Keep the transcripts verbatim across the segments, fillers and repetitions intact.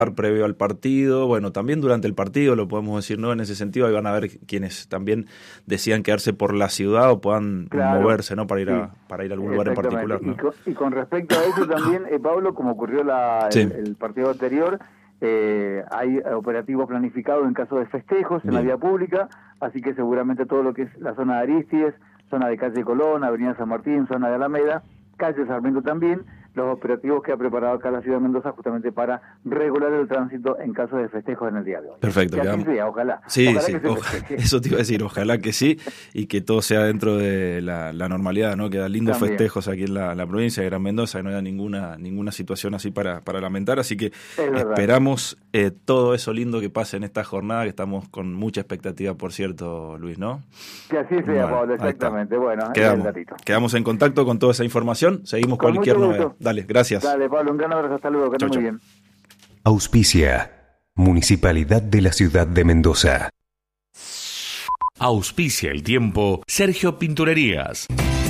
previo al partido, bueno, también durante el partido, lo podemos decir, ¿no? En ese sentido, ahí van a ver quienes también decían quedarse por la ciudad o puedan claro, moverse, ¿no? Para ir sí, a para ir a algún lugar en particular, ¿no? Y con, y con respecto a eso también, eh, Pablo, como ocurrió la, sí. el, el partido anterior, eh, hay operativos planificados en caso de festejos en Bien. la vía pública, así que seguramente todo lo que es la zona de Arístides, zona de calle Colón, avenida San Martín, zona de Alameda, calle Sarmiento también, los operativos que ha preparado acá la ciudad de Mendoza justamente para regular el tránsito en caso de festejos en el día de hoy. Perfecto. Que así quedamos... sea, ojalá. Sí, ojalá sí, que se ojalá, festeje. eso te iba a decir, ojalá que sí, y que todo sea dentro de la, la normalidad, ¿no? Que da lindos También. festejos aquí en la, la provincia de Gran Mendoza, que no haya ninguna ninguna situación así para, para lamentar, así que esperamos eh, todo eso lindo que pase en esta jornada, que estamos con mucha expectativa, por cierto, Luis, ¿no? Que así sea, bueno, Pablo, exactamente. Bueno, quedamos, el datito. quedamos en contacto con toda esa información, seguimos Con cualquier mucho novedad. gusto. Dale, gracias. Dale, Pablo, un gran abrazo, hasta luego, que esté muy bien. Auspicia Municipalidad de la Ciudad de Mendoza. Auspicia el tiempo Sergio Pinturerías.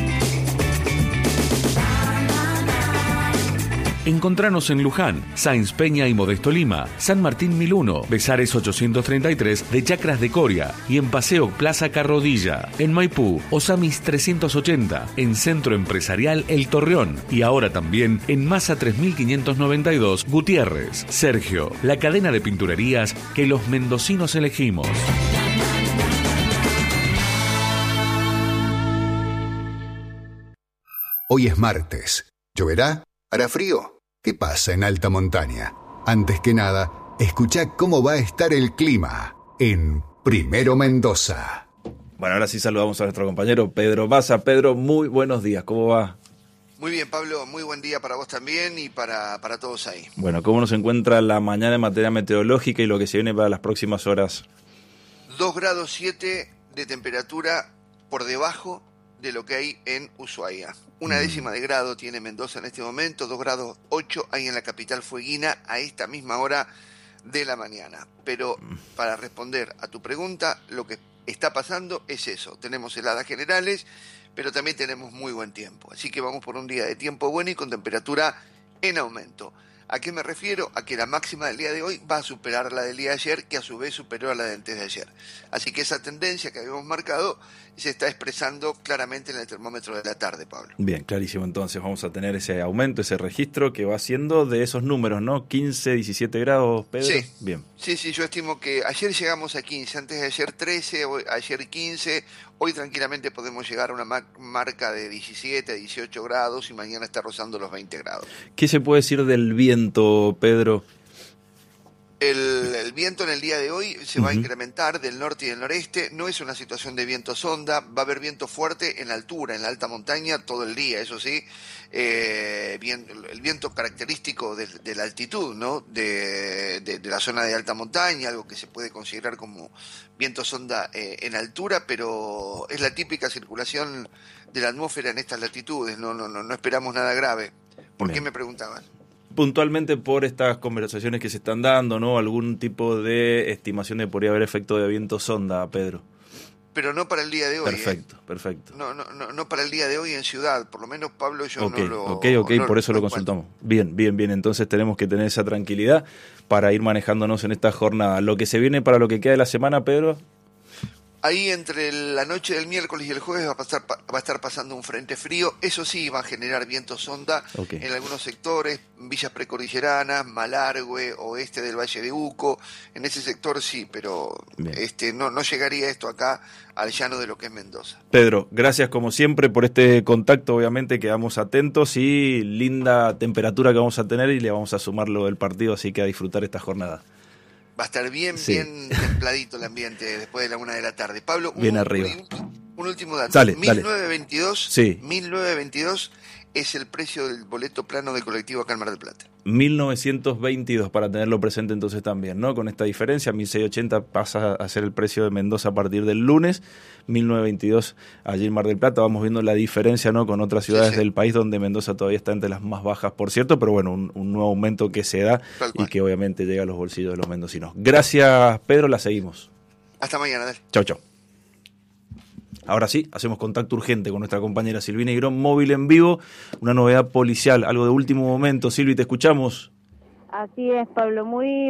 Encontranos en Luján, Sáenz Peña y Modesto Lima, San Martín mil uno, Besares ochocientos treinta y tres de Chacras de Coria y en Paseo Plaza Carrodilla. En Maipú, Osamis trescientos ochenta, en Centro Empresarial El Torreón y ahora también en Masa tres mil quinientos noventa y dos Gutiérrez. Sergio, la cadena de pinturerías que los mendocinos elegimos. Hoy es martes. ¿Lloverá? ¿Hará frío? ¿Qué pasa en alta montaña? Antes que nada, escuchá cómo va a estar el clima en Primero Mendoza. Bueno, ahora sí saludamos a nuestro compañero Pedro Maza. Pedro, muy buenos días, ¿cómo va? Muy bien, Pablo, muy buen día para vos también y para, para todos ahí. Bueno, ¿cómo nos encuentra la mañana en materia meteorológica y lo que se viene para las próximas horas? dos grados siete de temperatura por debajo de lo que hay en Ushuaia. Una décima de grado tiene Mendoza en este momento, dos grados ocho hay en la capital fueguina a esta misma hora de la mañana. Pero para responder a tu pregunta, lo que está pasando es eso. Tenemos heladas generales, pero también tenemos muy buen tiempo. Así que vamos por un día de tiempo bueno y con temperatura en aumento. ¿A qué me refiero? A que la máxima del día de hoy va a superar la del día de ayer, que a su vez superó a la de antes de ayer. Así que esa tendencia que habíamos marcado se está expresando claramente en el termómetro de la tarde, Pablo. Bien, clarísimo. Entonces vamos a tener ese aumento, ese registro que va siendo de esos números, ¿no? quince, diecisiete grados, Pedro. Sí. Bien. Sí, sí, yo estimo que ayer llegamos a quince, antes de ayer trece, hoy, ayer quince, hoy tranquilamente podemos llegar a una marca de diecisiete, dieciocho grados y mañana está rozando los veinte grados. ¿Qué se puede decir del viento, Pedro? El, el viento en el día de hoy se uh-huh. va a incrementar del norte y del noreste. No es una situación de viento sonda, va a haber viento fuerte en la altura, en la alta montaña todo el día, eso sí. Eh, bien, el viento característico de, de la altitud, ¿no? De, de, de la zona de alta montaña, algo que se puede considerar como viento sonda eh, en altura, pero es la típica circulación de la atmósfera en estas latitudes. No, no, no, no esperamos nada grave. ¿Por bien. qué me preguntaban? Puntualmente por estas conversaciones que se están dando, ¿no? Algún tipo de estimación de podría haber efecto de viento sonda, Pedro. Pero no para el día de hoy. Perfecto, ¿eh? perfecto. No, no, no, no para el día de hoy en ciudad. Por lo menos, Pablo, yo okay, no lo... Ok, ok, no, por eso no lo consultamos. Bien, bien, bien. Entonces tenemos que tener esa tranquilidad para ir manejándonos en esta jornada. Lo que se viene para lo que queda de la semana, Pedro... Ahí entre la noche del miércoles y el jueves va a, pasar, va a estar pasando un frente frío. Eso sí, va a generar viento sonda okay. en algunos sectores, villas precordilleranas, Malargüe, oeste del Valle de Uco. En ese sector sí, pero este no, no llegaría esto acá al llano de lo que es Mendoza. Pedro, gracias como siempre por este contacto. Obviamente quedamos atentos y linda temperatura que vamos a tener y le vamos a sumar lo del partido, así que a disfrutar esta jornada. Va a estar bien, sí. bien templadito el ambiente después de la una de la tarde. Pablo, un, bien arriba. Un, un último dato. Dale, mil novecientos veintidós, sí. mil novecientos veintidós es el precio del boleto plano del colectivo acá en Mar del Plata. mil novecientos veintidós, para tenerlo presente entonces también, ¿no? Con esta diferencia, mil seiscientos ochenta pasa a ser el precio de Mendoza a partir del lunes, mil novecientos veintidós allí en Mar del Plata. Vamos viendo la diferencia, ¿no? Con otras ciudades sí, sí. del país donde Mendoza todavía está entre las más bajas, por cierto, pero bueno, un, un nuevo aumento que se da y que obviamente llega a los bolsillos de los mendocinos. Gracias, Pedro, la seguimos. Hasta mañana, dale. Chau, chau. Ahora sí, hacemos contacto urgente con nuestra compañera Silvina Igrón, móvil en vivo, una novedad policial, algo de último momento. Silvi, te escuchamos. Así es, Pablo, muy